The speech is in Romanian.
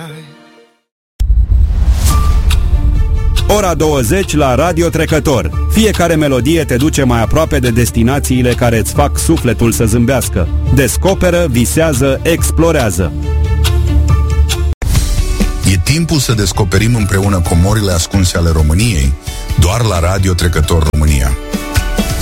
Ora 20 la Radio Trecător. Fiecare melodie te duce mai aproape de destinațiile care îți fac sufletul să zâmbească. Descoperă, visează, explorează. E timpul să descoperim împreună comorile ascunse ale României, doar la Radio Trecător România.